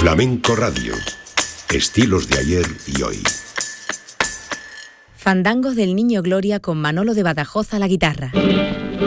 Flamenco Radio. Estilos de ayer y hoy. Fandangos del Niño Gloria con Manolo de Badajoz a la guitarra.